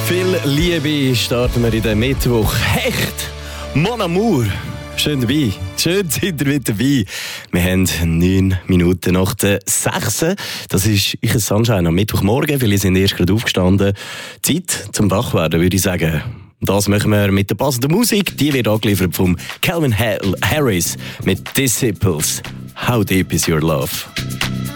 viel Liebe starten wir in den Mittwoch. Hecht, Mon Amour. Schön dabei. Schön seid ihr mit dabei. Wir haben 9 Minuten nach der 6. Das ist ein Sunshine am Mittwochmorgen. Viele sind erst gerade aufgestanden. Zeit zum Wachwerden, würde ich sagen. Das machen wir mit der passenden Musik. Die wird angeliefert vom Calvin Harris mit Disciples. How deep is your love?